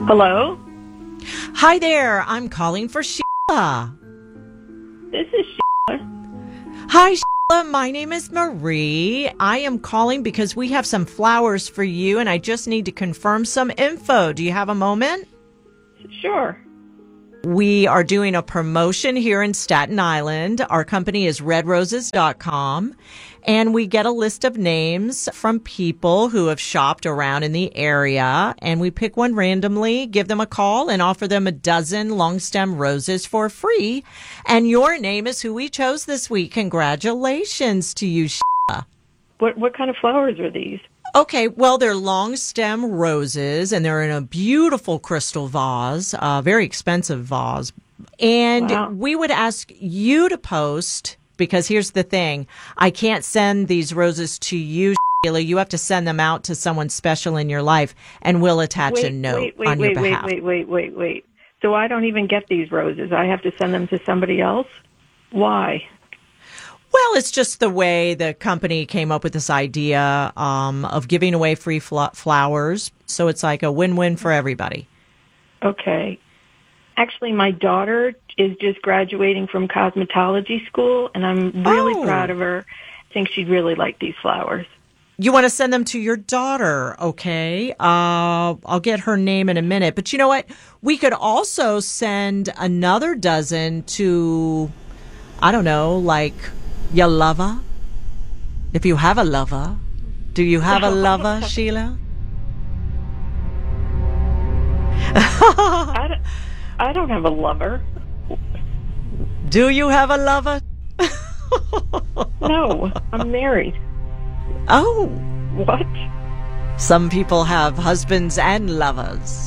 Hello? Hi there. I'm calling for Sheila. This is Hi, Sheila. My name is Marie. I am calling because we have some flowers for you, and I just need to confirm some info. Do you have a moment? Sure. We are doing a promotion here in Staten Island. Our company is redroses.com, and we get a list of names from people who have shopped around in the area, and we pick one randomly, give them a call, and offer them a dozen long stem roses for free. And your name is who we chose this week. Congratulations to you, Sheila. What kind of flowers are these? Okay, well, they're long stem roses, and they're in a beautiful crystal vase, a very expensive vase. And Wow. we would ask you to post, because here's the thing. I can't send these roses to you, Sheila. You have to send them out to someone special in your life, and we'll attach a note on your behalf. Wait. So I don't even get these roses. I have to send them to somebody else? Why? Well, it's just the way the company came up with this idea of giving away free flowers. So it's like a win-win for everybody. Okay. Actually, my daughter is just graduating from cosmetology school, and I'm really proud of her. I think she'd really like these flowers. You want to send them to your daughter, okay? I'll get her name in a minute. But you know what? We could also send another dozen to, I don't know, like your lover. If you have a lover. Do you have a lover, Sheila? I don't have a lover. Do you have a lover? No, I'm married. Oh. What? Some people have husbands and lovers.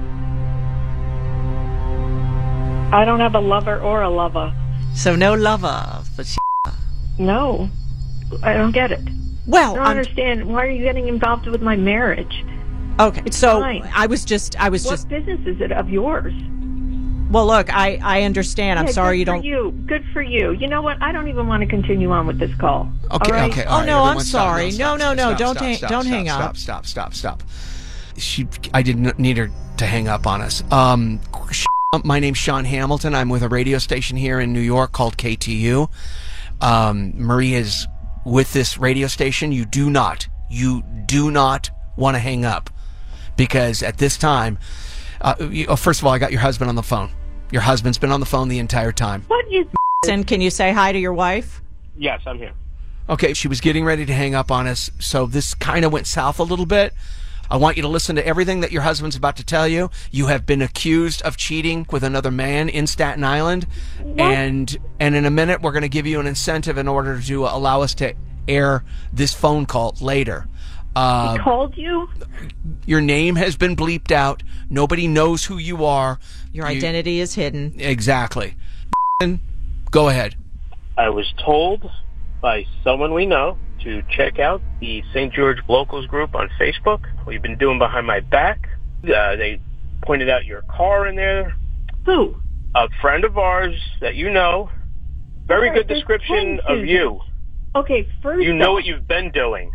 I don't have a lover or a lover. So no lover for Sheila. No, I don't get it. Well, I don't understand. Why are you getting involved with my marriage? Okay, It's so fine. I was just. What business is it of yours? Well, look, I understand. I'm Yeah, sorry good you for don't. you. Good for you. You know what? I don't even want to continue on with this call. Okay, all right? okay. Oh, all right, no, I'm everyone stop. sorry. Stop, No, stop, don't stop, hang up. Stop. I didn't need her to hang up on us. My name's Sean Hamilton. I'm with a radio station here in New York called KTU. Marie is with this radio station. You do not want to hang up, because at this time, first of all, I got your husband on the phone. Your husband's been on the phone the entire time. What is... And can you say hi to your wife? Yes, I'm here. Okay, she was getting ready to hang up on us, so this kind of went south a little bit. I want you to listen to everything that your husband's about to tell you. You have been accused of cheating with another man in Staten Island, and in a minute we're going to give you an incentive in order to allow us to air this phone call later. He called you? Your name has been bleeped out. Nobody knows who you are. Your identity is hidden. Exactly. Go ahead. I was told by someone we know to check out the St. George Locals group on Facebook. We've been doing behind my back. They pointed out your car in there. Who? A friend of ours that you know. Very good description of you. Okay, first You know what you've been doing.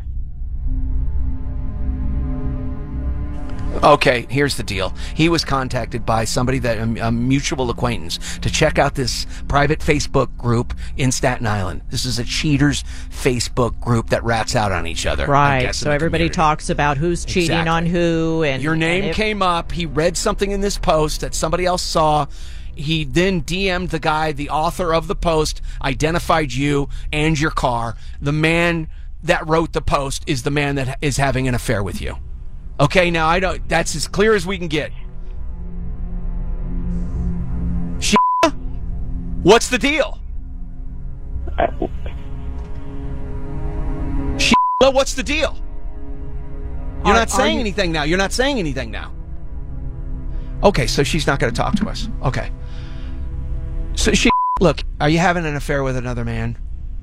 Okay, here's the deal. He was contacted by somebody that a mutual acquaintance to check out this private Facebook group in Staten Island. This is a cheaters Facebook group that rats out on each other. Right. So everybody talks about who's cheating on who, and your name came up. He read something in this post that somebody else saw. He then DM'd the guy, the author of the post, identified you and your car. The man that wrote the post is the man that is having an affair with you. Okay, now that's as clear as we can get. What's the deal? What's the deal? You're not saying anything now. You're not saying anything now. Okay, so she's not going to talk to us. Okay. So look, are you having an affair with another man?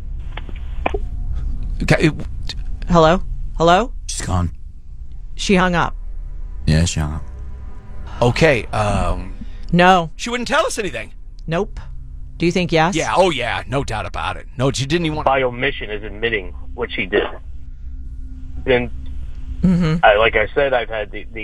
Okay. Hello? She's gone. She hung up. Yeah, she hung up. Okay, No. she wouldn't tell us anything. Nope. Do you think yes? Yeah, oh yeah, no doubt about it. No, she didn't even want By omission is admitting what she did. Then, Mm-hmm. like I said, I've had the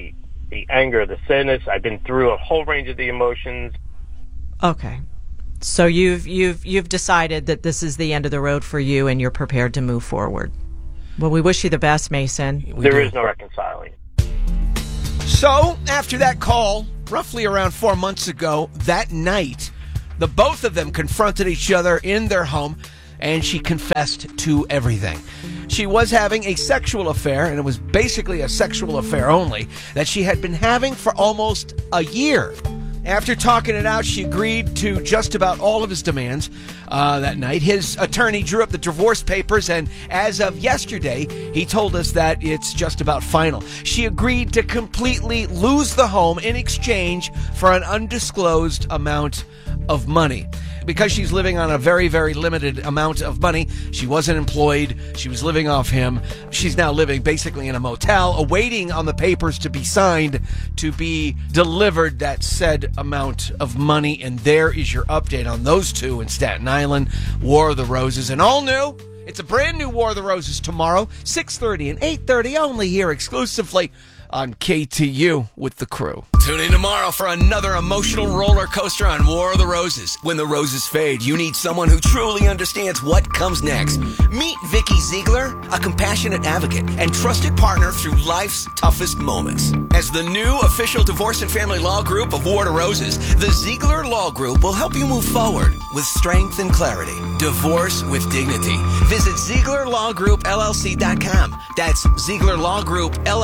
the anger, the sadness. I've been through a whole range of the emotions. Okay. So you've decided that this is the end of the road for you and you're prepared to move forward. Well, we wish you the best, Mason. There is no reconciling. So, after that call, roughly around 4 months ago, that night, the both of them confronted each other in their home, and she confessed to everything. She was having a sexual affair, and it was basically a sexual affair only, that she had been having for almost a year. After talking it out, she agreed to just about all of his demands that night. His attorney drew up the divorce papers, and as of yesterday, he told us that it's just about final. She agreed to completely lose the home in exchange for an undisclosed amount of money. Because she's living on a very, very limited amount of money, she wasn't employed, she was living off him. She's now living basically in a motel, awaiting on the papers to be signed to be delivered that said amount of money. And there is your update on those two in Staten Island, War of the Roses. And all new, it's a brand new War of the Roses tomorrow, 6:30 and 8:30, only here exclusively on KTU with the crew. Tune in tomorrow for another emotional roller coaster on War of the Roses. When the roses fade, you need someone who truly understands what comes next. Meet Vicky Ziegler, a compassionate advocate and trusted partner through life's toughest moments. As the new official divorce and family law group of War of the Roses, the Ziegler Law Group will help you move forward with strength and clarity. Divorce with dignity. Visit ZieglerLawGroupLLC.com. That's Ziegler Law Group LLC.